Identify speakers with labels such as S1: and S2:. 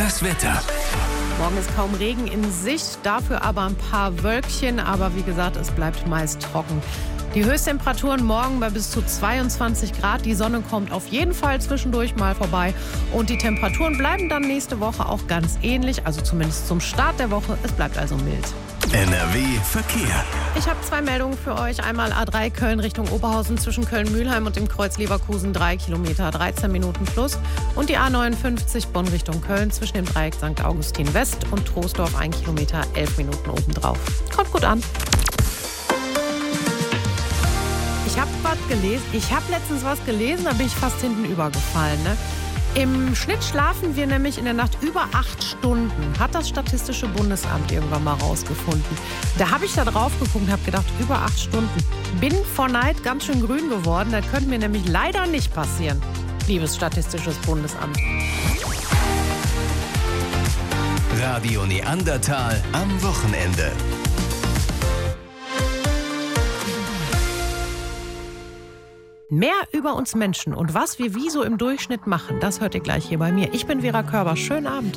S1: Das Wetter.
S2: Morgen ist kaum Regen in Sicht, dafür aber ein paar Wölkchen. Aber wie gesagt, es bleibt meist trocken. Die Höchsttemperaturen morgen bei bis zu 22 Grad. Die Sonne kommt auf jeden Fall zwischendurch mal vorbei. Und die Temperaturen bleiben dann nächste Woche auch ganz ähnlich. Also zumindest zum Start der Woche. Es bleibt also mild.
S1: NRW Verkehr.
S2: Ich habe 2 Meldungen für euch. Einmal A3 Köln Richtung Oberhausen zwischen Köln-Mühlheim und dem Kreuz Leverkusen 3 Kilometer, 13 Minuten plus. Und die A59 Bonn Richtung Köln zwischen dem Dreieck St. Augustin West und Troisdorf 1 Kilometer, 11 Minuten obendrauf. Kommt gut an. Ich habe letztens was gelesen, da bin ich fast hinten übergefallen. Ne? Im Schnitt schlafen wir nämlich in der Nacht über 8 Stunden, hat das Statistische Bundesamt irgendwann mal rausgefunden. Da habe ich da drauf geguckt und habe gedacht, über 8 Stunden. Bin vor Neid ganz schön grün geworden, das könnte mir nämlich leider nicht passieren, liebes Statistisches Bundesamt.
S1: Radio Neandertal am Wochenende.
S2: Mehr über uns Menschen und was wir wie so im Durchschnitt machen, das hört ihr gleich hier bei mir. Ich bin Vera Körber. Schönen Abend.